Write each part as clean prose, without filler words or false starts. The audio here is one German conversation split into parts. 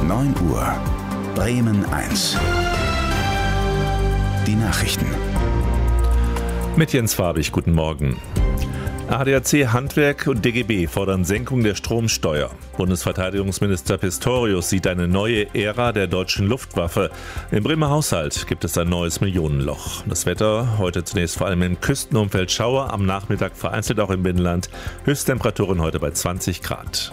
9 Uhr. Bremen 1. Die Nachrichten. Mit Jens Farbig, guten Morgen. ADAC, Handwerk und DGB fordern Senkung der Stromsteuer. Bundesverteidigungsminister Pistorius sieht eine neue Ära der deutschen Luftwaffe. Im Bremer Haushalt gibt es ein neues Millionenloch. Das Wetter heute zunächst vor allem im Küstenumfeld Schauer, am Nachmittag vereinzelt auch im Binnenland. Höchsttemperaturen heute bei 20 Grad.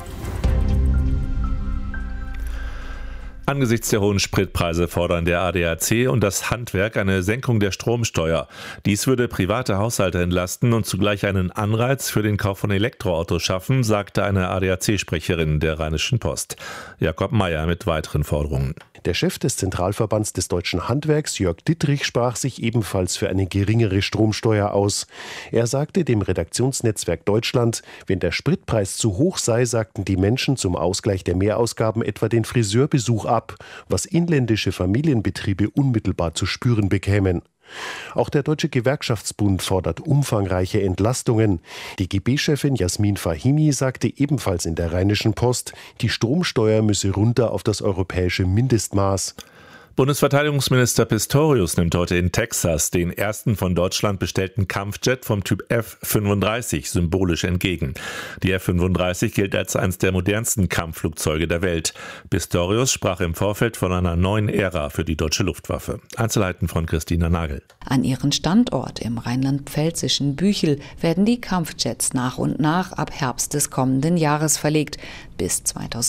Angesichts der hohen Spritpreise fordern der ADAC und das Handwerk eine Senkung der Stromsteuer. Dies würde private Haushalte entlasten und zugleich einen Anreiz für den Kauf von Elektroautos schaffen, sagte eine ADAC-Sprecherin der Rheinischen Post. Jakob Meyer mit weiteren Forderungen. Der Chef des Zentralverbands des deutschen Handwerks, Jörg Dittrich, sprach sich ebenfalls für eine geringere Stromsteuer aus. Er sagte dem Redaktionsnetzwerk Deutschland, wenn der Spritpreis zu hoch sei, sagten die Menschen zum Ausgleich der Mehrausgaben etwa den Friseurbesuch ab, was inländische Familienbetriebe unmittelbar zu spüren bekämen. Auch der Deutsche Gewerkschaftsbund fordert umfangreiche Entlastungen. DGB-Chefin Jasmin Fahimi sagte ebenfalls in der Rheinischen Post, die Stromsteuer müsse runter auf das europäische Mindestmaß. Bundesverteidigungsminister Pistorius nimmt heute in Texas den ersten von Deutschland bestellten Kampfjet vom Typ F-35 symbolisch entgegen. Die F-35 gilt als eines der modernsten Kampfflugzeuge der Welt. Pistorius sprach im Vorfeld von einer neuen Ära für die deutsche Luftwaffe. Einzelheiten von Christina Nagel. An ihren Standort im rheinland-pfälzischen Büchel werden die Kampfjets nach und nach ab Herbst des kommenden Jahres verlegt. Bis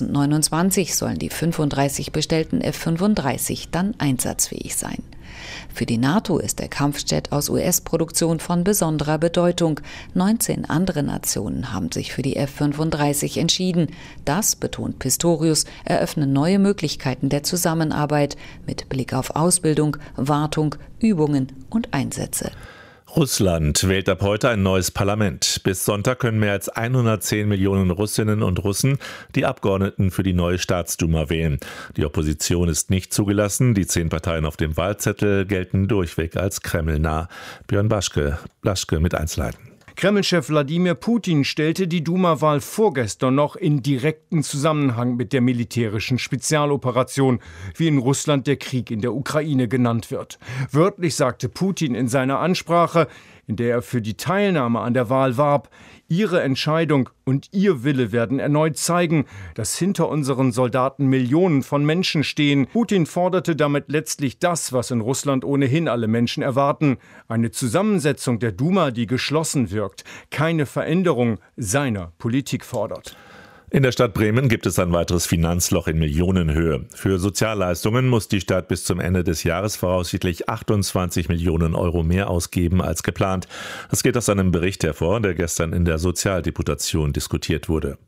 2029 sollen die 35 bestellten F-35 dann einsatzfähig sein. Für die NATO ist der Kampfjet aus US-Produktion von besonderer Bedeutung. 19 andere Nationen haben sich für die F-35 entschieden. Das, betont Pistorius, eröffnet neue Möglichkeiten der Zusammenarbeit mit Blick auf Ausbildung, Wartung, Übungen und Einsätze. Russland wählt ab heute ein neues Parlament. Bis Sonntag können mehr als 110 Millionen Russinnen und Russen die Abgeordneten für die neue Staatsduma wählen. Die Opposition ist nicht zugelassen. Die 10 Parteien auf dem Wahlzettel gelten durchweg als kremlnah. Björn Blaschke mit Einzelheiten. Kreml-Chef Wladimir Putin stellte die Duma-Wahl vorgestern noch in direkten Zusammenhang mit der militärischen Spezialoperation, wie in Russland der Krieg in der Ukraine genannt wird. Wörtlich sagte Putin in seiner Ansprache, in der er für die Teilnahme an der Wahl warb, Ihre Entscheidung und Ihr Wille werden erneut zeigen, dass hinter unseren Soldaten Millionen von Menschen stehen. Putin forderte damit letztlich das, was in Russland ohnehin alle Menschen erwarten. Eine Zusammensetzung der Duma, die geschlossen wirkt, keine Veränderung seiner Politik fordert. In der Stadt Bremen gibt es ein weiteres Finanzloch in Millionenhöhe. Für Sozialleistungen muss die Stadt bis zum Ende des Jahres voraussichtlich 28 Millionen Euro mehr ausgeben als geplant. Das geht aus einem Bericht hervor, der gestern in der Sozialdeputation diskutiert wurde.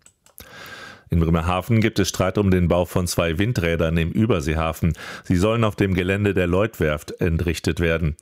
In Bremerhaven gibt es Streit um den Bau von 2 Windrädern im Überseehafen. Sie sollen auf dem Gelände der Lloydwerft errichtet werden.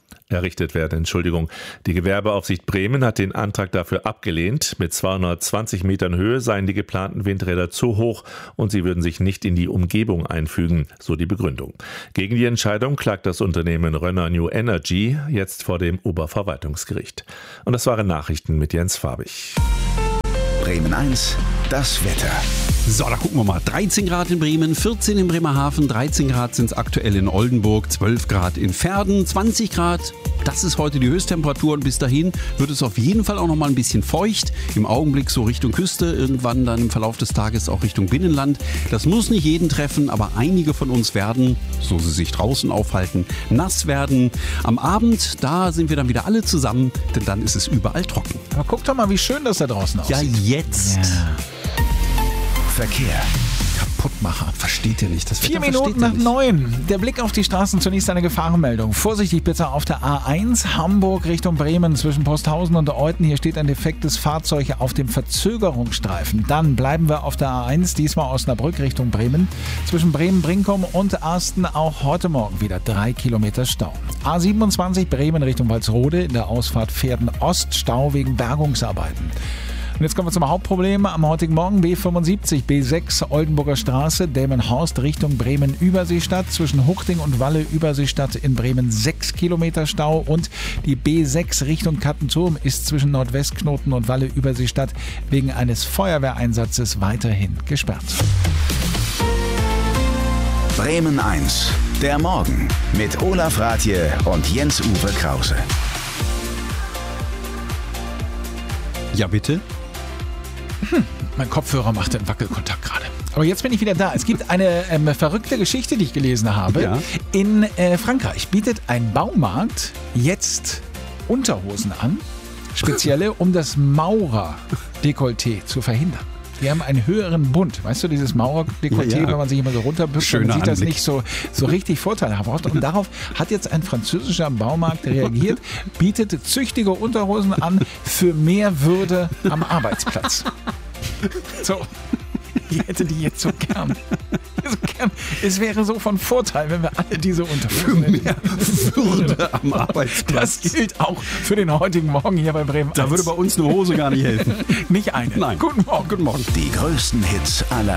Die Gewerbeaufsicht Bremen hat den Antrag dafür abgelehnt. Mit 220 Metern Höhe seien die geplanten Windräder zu hoch und sie würden sich nicht in die Umgebung einfügen, so die Begründung. Gegen die Entscheidung klagt das Unternehmen Rönner New Energy jetzt vor dem Oberverwaltungsgericht. Und das waren Nachrichten mit Jens Farbig. Bremen 1, das Wetter. So, da gucken wir mal. 13 Grad in Bremen, 14 in Bremerhaven, 13 Grad sind es aktuell in Oldenburg, 12 Grad in Verden, 20 Grad. Das ist heute die Höchsttemperatur und bis dahin wird es auf jeden Fall auch noch mal ein bisschen feucht. Im Augenblick so Richtung Küste, irgendwann dann im Verlauf des Tages auch Richtung Binnenland. Das muss nicht jeden treffen, aber einige von uns werden, so sie sich draußen aufhalten, nass werden. Am Abend, da sind wir dann wieder alle zusammen, denn dann ist es überall trocken. Aber guck doch mal, wie schön das da draußen aussieht. Ja, jetzt. Ja. Verkehr. Kaputtmacher. Versteht ihr nicht? Das 4 Minuten nach 9. Der Blick auf die Straßen. Zunächst eine Gefahrenmeldung. Vorsichtig bitte auf der A1 Hamburg Richtung Bremen zwischen Posthausen und Euthen. Hier steht ein defektes Fahrzeug auf dem Verzögerungsstreifen. Dann bleiben wir auf der A1, diesmal Osnabrück Richtung Bremen. Zwischen Bremen-Brinkum und Asten auch heute Morgen wieder 3 Kilometer Stau. A27 Bremen Richtung Walsrode in der Ausfahrt Pferden Ost. Stau wegen Bergungsarbeiten. Und jetzt kommen wir zum Hauptproblem am heutigen Morgen. B75, B6, Oldenburger Straße, Delmenhorst Richtung Bremen-Überseestadt. Zwischen Huchting und Walle-Überseestadt in Bremen 6 Kilometer Stau. Und die B6 Richtung Kattenturm ist zwischen Nordwestknoten und Walle-Überseestadt wegen eines Feuerwehreinsatzes weiterhin gesperrt. Bremen 1, der Morgen mit Olaf Rathje und Jens-Uwe Krause. Ja, bitte? Mein Kopfhörer macht einen Wackelkontakt gerade. Aber jetzt bin ich wieder da. Es gibt eine verrückte Geschichte, die ich gelesen habe. Ja. In Frankreich bietet ein Baumarkt jetzt Unterhosen an, spezielle, um das Maurer-Dekolleté zu verhindern. Die haben einen höheren Bund. Weißt du, dieses Maurer-Dekolleté, wenn man sich immer so runterbückt, dann sieht das nicht so richtig vorteilhaft aus. Und darauf hat jetzt ein französischer Baumarkt reagiert, bietet züchtige Unterhosen an für mehr Würde am Arbeitsplatz. So, ich hätte die jetzt so gern. Es wäre so von Vorteil, wenn wir alle diese Unterhosen hätten. Mehr Würde am Arbeitsplatz. Das gilt auch für den heutigen Morgen hier bei Bremen 1. Da würde bei uns eine Hose gar nicht helfen. Nicht eine. Nein. Guten Morgen. Guten Morgen. Die größten Hits aller